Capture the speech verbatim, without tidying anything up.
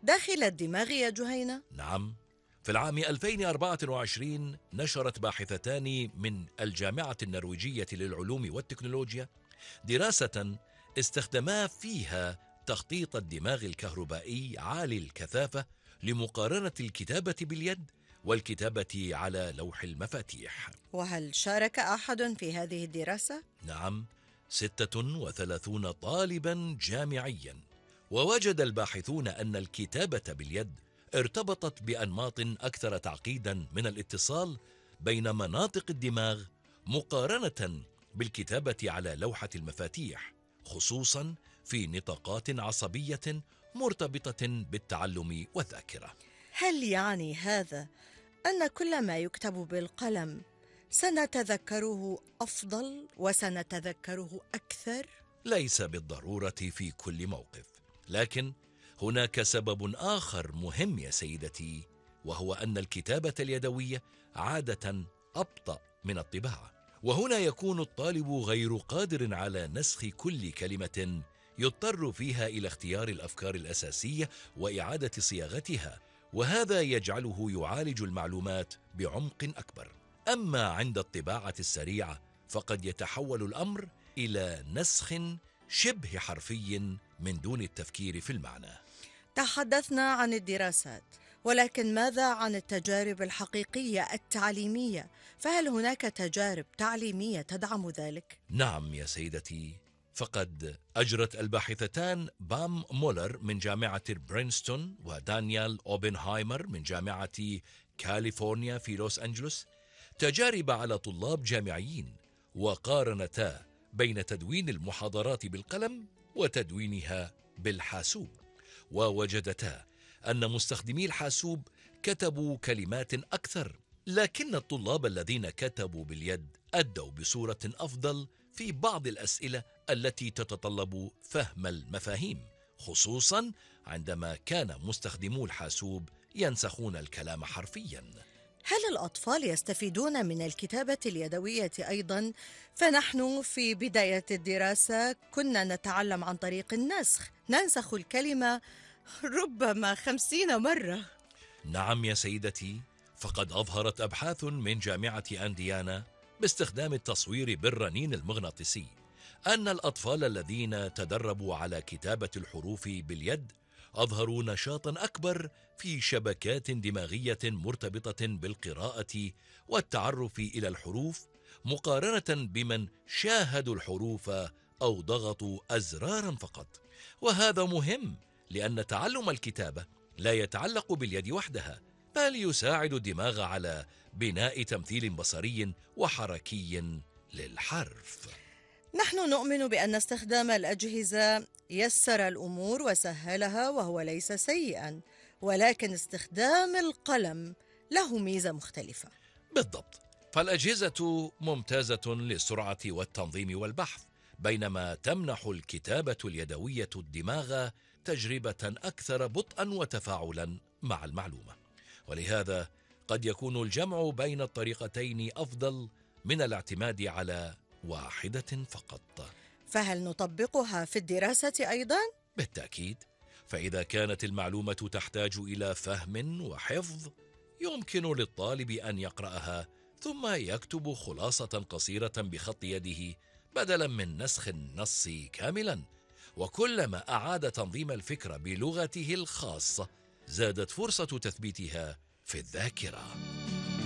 داخل الدماغ يا جهينة؟ نعم، في العام ألفين وأربعة وعشرين نشرت باحثتان من الجامعة النرويجية للعلوم والتكنولوجيا دراسة استخدما فيها تخطيط الدماغ الكهربائي عالي الكثافة لمقارنة الكتابة باليد والكتابة على لوح المفاتيح. وهل شارك أحد في هذه الدراسة؟ نعم، ستة وثلاثون طالبا جامعيا، ووجد الباحثون أن الكتابة باليد ارتبطت بأنماط أكثر تعقيدا من الاتصال بين مناطق الدماغ مقارنة بالكتابة على لوحة المفاتيح، خصوصا في نطاقات عصبية مرتبطة بالتعلم والذاكرة. هل يعني هذا أن كل ما يكتب بالقلم سنتذكره أفضل وسنتذكره أكثر؟ ليس بالضرورة في كل موقف، لكن هناك سبب آخر مهم يا سيدتي، وهو أن الكتابة اليدوية عادة أبطأ من الطباعة، وهنا يكون الطالب غير قادر على نسخ كل كلمة، يضطر فيها إلى اختيار الأفكار الأساسية وإعادة صياغتها، وهذا يجعله يعالج المعلومات بعمق أكبر. أما عند الطباعة السريعة فقد يتحول الأمر إلى نسخ شبه حرفي من دون التفكير في المعنى. تحدثنا عن الدراسات، ولكن ماذا عن التجارب الحقيقية التعليمية؟ فهل هناك تجارب تعليمية تدعم ذلك؟ نعم يا سيدتي، فقد أجرت الباحثتان بام مولر من جامعة برينستون ودانيال أوبنهايمر من جامعة كاليفورنيا في لوس أنجلوس تجارب على طلاب جامعيين، وقارنتا بين تدوين المحاضرات بالقلم وتدوينها بالحاسوب، ووجدتا أن مستخدمي الحاسوب كتبوا كلمات أكثر، لكن الطلاب الذين كتبوا باليد أدوا بصورة أفضل في بعض الأسئلة التي تتطلب فهم المفاهيم، خصوصا عندما كان مستخدمو الحاسوب ينسخون الكلام حرفيا. هل الأطفال يستفيدون من الكتابة اليدوية أيضا؟ فنحن في بداية الدراسة كنا نتعلم عن طريق النسخ، ننسخ الكلمة ربما خمسين مرة. نعم يا سيدتي، فقد أظهرت أبحاث من جامعة أنديانا باستخدام التصوير بالرنين المغناطيسي أن الأطفال الذين تدربوا على كتابة الحروف باليد أظهروا نشاطا أكبر في شبكات دماغية مرتبطة بالقراءة والتعرف إلى الحروف، مقارنة بمن شاهدوا الحروف أو ضغطوا أزرارا فقط. وهذا مهم لأن تعلم الكتابة لا يتعلق باليد وحدها، بل يساعد الدماغ على بناء تمثيل بصري وحركي للحرف. نحن نؤمن بأن استخدام الأجهزة يسر الأمور وسهلها، وهو ليس سيئا، ولكن استخدام القلم له ميزة مختلفة. بالضبط، فالأجهزة ممتازة للسرعة والتنظيم والبحث، بينما تمنح الكتابة اليدوية الدماغ تجربة أكثر بطئا وتفاعلا مع المعلومة، ولهذا قد يكون الجمع بين الطريقتين أفضل من الاعتماد على واحدة فقط. فهل نطبقها في الدراسة أيضا؟ بالتأكيد، فإذا كانت المعلومة تحتاج إلى فهم وحفظ يمكن للطالب أن يقرأها ثم يكتب خلاصة قصيرة بخط يده بدلا من نسخ النص كاملا، وكلما أعاد تنظيم الفكرة بلغته الخاصة زادت فرصة تثبيتها في الذاكرة.